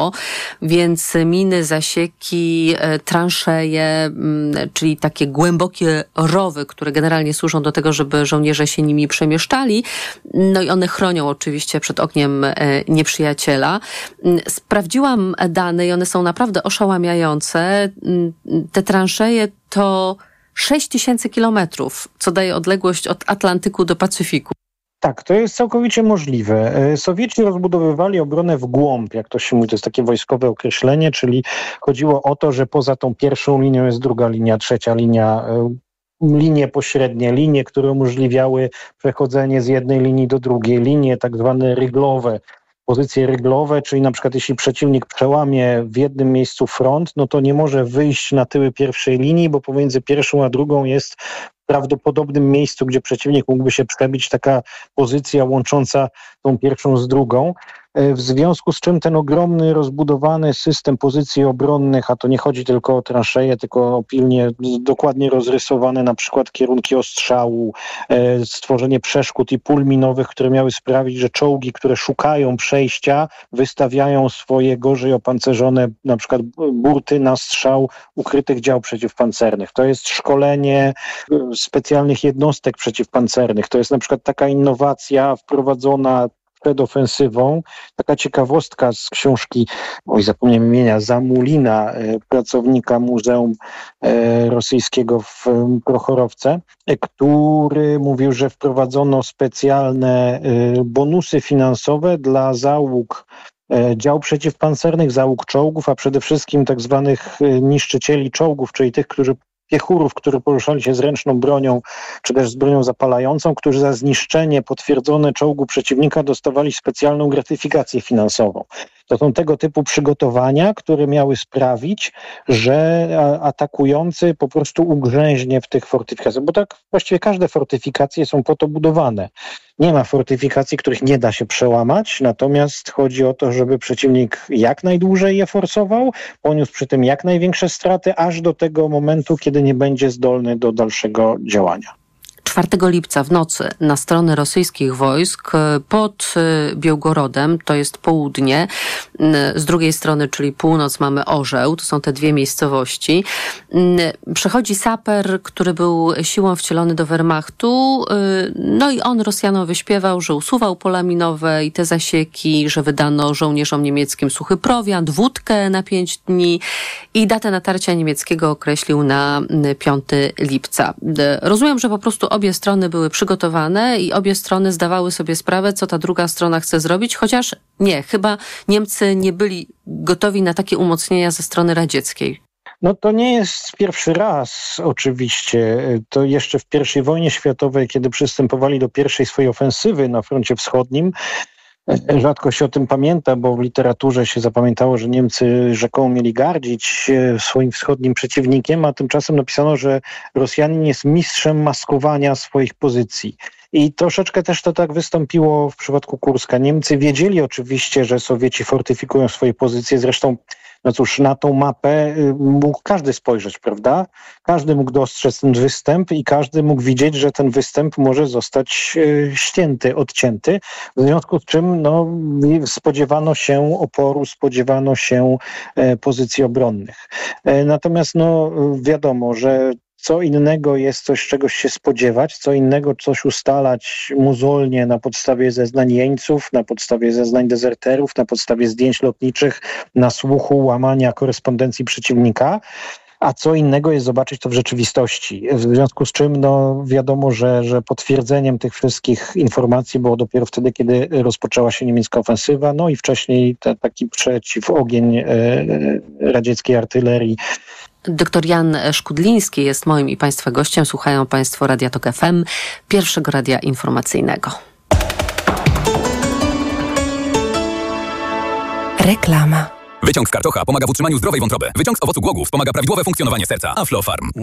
było, więc miny, zasieki, transzeje, czyli takie głębokie rowy, które generalnie służą do tego, żeby żołnierze się nimi przemieszczali. No i one chronią oczywiście przed ogniem nieprzyjaciela. Sprawdziłam dane i one są naprawdę oszałamiające. Te transzeje to 6000 kilometrów, co daje odległość od Atlantyku do Pacyfiku. Tak, to jest całkowicie możliwe. Sowieci rozbudowywali obronę w głąb, jak to się mówi, to jest takie wojskowe określenie, czyli chodziło o to, że poza tą pierwszą linią jest druga linia, trzecia linia, linie pośrednie, linie, które umożliwiały przechodzenie z jednej linii do drugiej, linie tak zwane ryglowe, pozycje ryglowe, czyli na przykład jeśli przeciwnik przełamie w jednym miejscu front, no to nie może wyjść na tyły pierwszej linii, bo pomiędzy pierwszą a drugą jest w prawdopodobnym miejscu, gdzie przeciwnik mógłby się przebić, taka pozycja łącząca tą pierwszą z drugą. W związku z czym ten ogromny, rozbudowany system pozycji obronnych, a to nie chodzi tylko o transzeje, tylko o pilnie, dokładnie rozrysowane na przykład kierunki ostrzału, stworzenie przeszkód i pól minowych, które miały sprawić, że czołgi, które szukają przejścia, wystawiają swoje gorzej opancerzone na przykład burty na strzał ukrytych dział przeciwpancernych. To jest szkolenie specjalnych jednostek przeciwpancernych. To jest na przykład taka innowacja wprowadzona przed ofensywą. Taka ciekawostka z książki, zapomniałem imienia, Zamulina, pracownika Muzeum Rosyjskiego w Prochorowce, który mówił, że wprowadzono specjalne bonusy finansowe dla załóg dział przeciwpancernych, załóg czołgów, a przede wszystkim tak zwanych niszczycieli czołgów, czyli tych, piechurów, którzy poruszali się z ręczną bronią, czy też z bronią zapalającą, którzy za zniszczenie potwierdzone czołgu przeciwnika dostawali specjalną gratyfikację finansową. To są tego typu przygotowania, które miały sprawić, że atakujący po prostu ugrzęźnie w tych fortyfikacjach, bo tak właściwie każde fortyfikacje są po to budowane. Nie ma fortyfikacji, których nie da się przełamać, natomiast chodzi o to, żeby przeciwnik jak najdłużej je forsował, poniósł przy tym jak największe straty, aż do tego momentu, kiedy nie będzie zdolny do dalszego działania. 4 lipca w nocy na stronę rosyjskich wojsk pod Białgorodem, to jest południe, z drugiej strony, czyli północ, mamy Orzeł, to są te dwie miejscowości. Przechodzi saper, który był siłą wcielony do Wehrmachtu, no i on Rosjanom wyśpiewał, że usuwał pola minowe i te zasieki, że wydano żołnierzom niemieckim suchy prowiant, wódkę na 5 dni i datę natarcia niemieckiego określił na 5 lipca. Rozumiem, że po prostu obie strony były przygotowane i obie strony zdawały sobie sprawę, co ta druga strona chce zrobić, chociaż nie, chyba Niemcy nie byli gotowi na takie umocnienia ze strony radzieckiej. No to nie jest pierwszy raz oczywiście. To jeszcze w I wojnie światowej, kiedy przystępowali do pierwszej swojej ofensywy na froncie wschodnim, rzadko się o tym pamięta, bo w literaturze się zapamiętało, że Niemcy rzekomo mieli gardzić swoim wschodnim przeciwnikiem, a tymczasem napisano, że Rosjanin jest mistrzem maskowania swoich pozycji. I troszeczkę też to tak wystąpiło w przypadku Kurska. Niemcy wiedzieli oczywiście, że Sowieci fortyfikują swoje pozycje, zresztą no cóż, na tą mapę mógł każdy spojrzeć, prawda? Każdy mógł dostrzec ten występ i każdy mógł widzieć, że ten występ może zostać ścięty, odcięty. W związku z czym no, spodziewano się oporu, spodziewano się pozycji obronnych. Natomiast no, wiadomo, że co innego jest coś, czegoś się spodziewać, co innego coś ustalać mozolnie na podstawie zeznań jeńców, na podstawie zeznań dezerterów, na podstawie zdjęć lotniczych, na słuchu łamania korespondencji przeciwnika, a co innego jest zobaczyć to w rzeczywistości. W związku z czym no, wiadomo, że potwierdzeniem tych wszystkich informacji było dopiero wtedy, kiedy rozpoczęła się niemiecka ofensywa, no i wcześniej taki przeciwogień radzieckiej artylerii. Doktor Jan Szkudliński jest moim i Państwa gościem. Słuchają Państwo Radia Tok FM, pierwszego radia informacyjnego. Reklama. Wyciąg z karczocha pomaga w utrzymaniu zdrowej wątroby. Wyciąg z owocu głogów wspomaga prawidłowe funkcjonowanie serca. Aflofarm.